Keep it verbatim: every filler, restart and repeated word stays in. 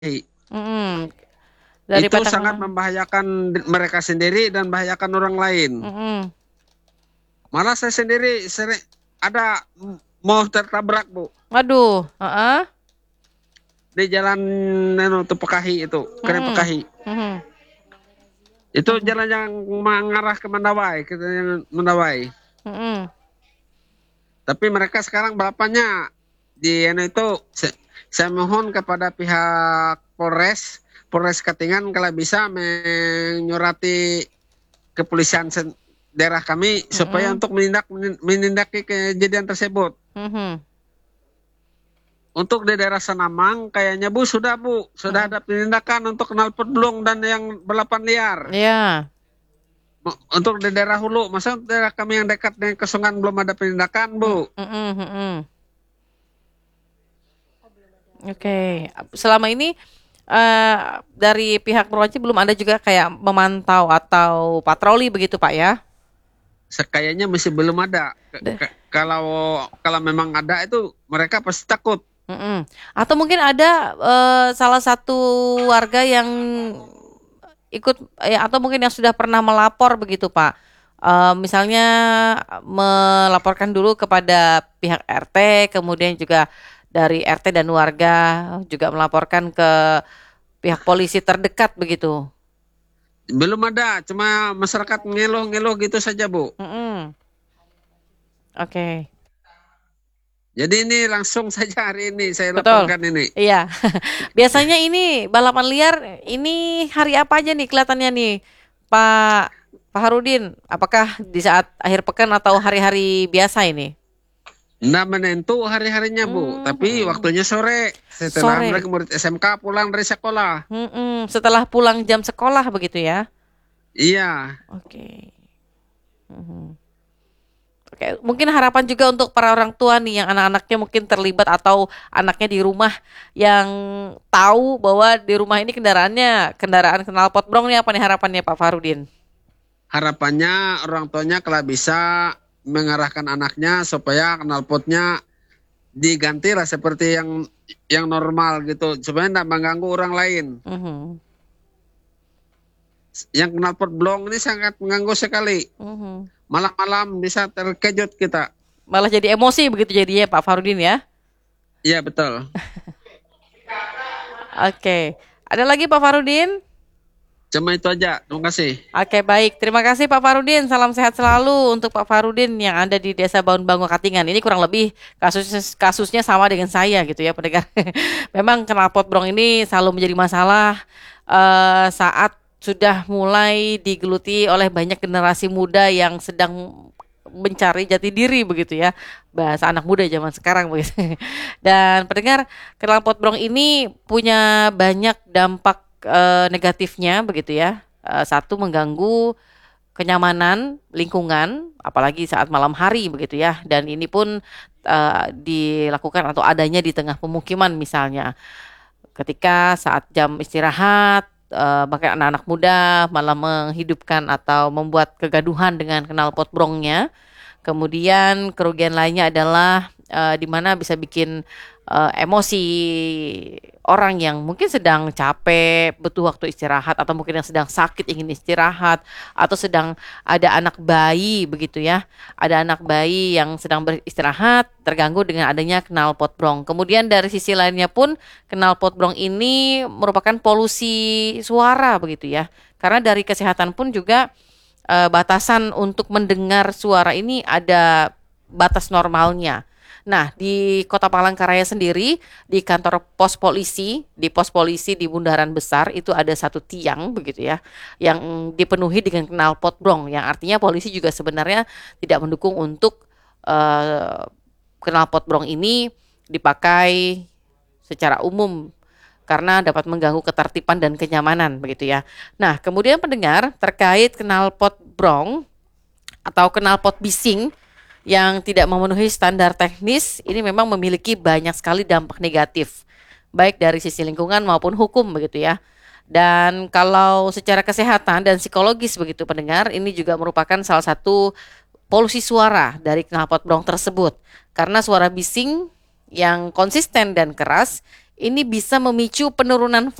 Mm-mm. Itu Daripada sangat malah. membahayakan di- mereka sendiri dan membahayakan orang lain. Mm-mm. Malah saya sendiri sering ada m- mau tertabrak Bu Waduh, heeh. di jalan anu, tuh Pekahi itu, Keren Mm-mm. Pekahi. Mm-mm. Itu Mm-mm. jalan yang mengarah ke Mandawai, ke yang Mandawai. Mm-mm. Tapi mereka sekarang balapannya di anu itu se- saya mohon kepada pihak Polres Polres Katingan kalau bisa menyurati kepolisian sen- daerah kami supaya Mm-mm. untuk menindak menindaki kejadian tersebut. Mm-mm. Untuk di daerah Sanamang kayaknya Bu sudah Bu sudah Mm-mm. ada penindakan untuk knalpot belum dan yang balapan liar. Ya. Untuk di daerah Hulu, masa daerah kami yang dekat dengan Kesungan belum ada penindakan Mm, Bu? mm-mm. Mm-mm. Oke, selama ini eh, dari pihak berwajib belum ada juga kayak memantau atau patroli begitu Pak ya? Kayaknya masih belum ada. K- De- k- kalau kalau memang ada itu mereka pasti takut. Mm-mm. Atau mungkin ada eh, salah satu warga yang ikut ya atau mungkin yang sudah pernah melapor begitu Pak. Eh, misalnya melaporkan dulu kepada pihak R T, kemudian juga dari R T dan warga juga melaporkan ke pihak polisi terdekat begitu. Belum ada, cuma masyarakat ngeluh-ngeluh gitu saja Bu. Mm-mm. Oke, Jadi ini langsung saja hari ini saya betul. laporkan ini. Iya. Biasanya ini balapan liar ini hari apa aja nih kelihatannya nih, Pak Pak Harudin? Apakah di saat akhir pekan atau hari-hari biasa ini? Nggak menentu hari-harinya Bu, tapi Hmm, waktunya sore. Setelah mereka sore. murid S M K pulang dari sekolah. Mm-mm, setelah pulang jam sekolah begitu ya? Iya, Oke. Mhm. Oke, mungkin harapan juga untuk para orang tua nih yang anak-anaknya mungkin terlibat atau anaknya di rumah yang tahu bahwa di rumah ini kendaraannya kendaraan knalpot brong nih apa nih harapannya Pak Farudin? harapannya orang tuanya kalau bisa mengarahkan anaknya supaya knalpotnya diganti lah seperti yang yang normal gitu supaya tidak mengganggu orang lain. Mhm. Yang knalpot blong ini sangat mengganggu sekali. Mhm. Malam-malam bisa terkejut kita. Malah jadi emosi begitu jadinya Pak Farudin ya. Iya betul. Oke. Ada lagi Pak Farudin? Cuma itu aja. Terima kasih. Oke, baik. Terima kasih Pak Farudin. Salam sehat selalu untuk Pak Farudin yang ada di Desa Baun Bango Katingan. Ini kurang lebih kasusnya kasusnya sama dengan saya gitu ya, pendengar. Memang knalpot brong ini selalu menjadi masalah eh, saat sudah mulai digeluti oleh banyak generasi muda yang sedang mencari jati diri begitu ya. Bahasa anak muda zaman sekarang begitu. Dan pendengar, knalpot brong ini punya banyak dampak eh, negatifnya begitu ya. Eh, satu mengganggu kenyamanan lingkungan, apalagi saat malam hari begitu ya. Dan ini pun eh, dilakukan atau adanya di tengah pemukiman misalnya. Ketika saat jam istirahat, eh, bahkan anak-anak muda malah menghidupkan atau membuat kegaduhan dengan knalpot brongnya. Kemudian kerugian lainnya adalah eh, di mana bisa bikin eh, emosi orang yang mungkin sedang capek, butuh waktu istirahat atau mungkin yang sedang sakit ingin istirahat atau sedang ada anak bayi begitu ya. Ada anak bayi yang sedang beristirahat terganggu dengan adanya knalpot brong. Kemudian dari sisi lainnya pun knalpot brong ini merupakan polusi suara begitu ya. Karena dari kesehatan pun juga eh, batasan untuk mendengar suara ini ada batas normalnya. Nah, di Kota Palangkaraya sendiri, di kantor pos polisi, di pos polisi di Bundaran Besar itu ada satu tiang begitu ya, yang dipenuhi dengan knalpot brong, yang artinya polisi juga sebenarnya tidak mendukung untuk eh, knalpot brong ini dipakai secara umum karena dapat mengganggu ketertiban dan kenyamanan begitu ya. Nah, kemudian pendengar terkait knalpot brong atau knalpot bising yang tidak memenuhi standar teknis ini memang memiliki banyak sekali dampak negatif baik dari sisi lingkungan maupun hukum begitu ya. Dan kalau secara kesehatan dan psikologis begitu pendengar ini juga merupakan salah satu polusi suara dari knalpot brong tersebut karena suara bising yang konsisten dan keras ini bisa memicu penurunan